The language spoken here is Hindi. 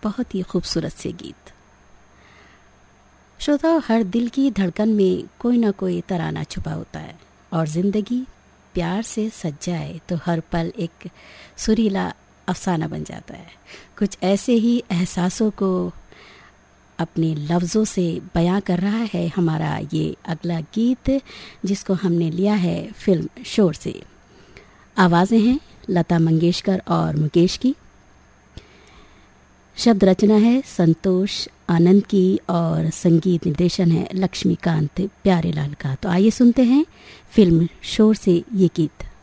बहुत ही खूबसूरत से गीत। श्रोताओ, हर दिल की धड़कन में कोई ना कोई तराना छुपा होता है और ज़िंदगी प्यार से सज जाए तो हर पल एक सुरीला अफसाना बन जाता है। कुछ ऐसे ही एहसासों को अपने लफ्ज़ों से बयां कर रहा है हमारा ये अगला गीत, जिसको हमने लिया है फिल्म शोर से। आवाज़ें हैं लता मंगेशकर और मुकेश की, शब्द रचना है संतोष आनंद की और संगीत निर्देशन है लक्ष्मीकांत प्यारेलाल का। तो आइए सुनते हैं फिल्म शोर से ये गीत।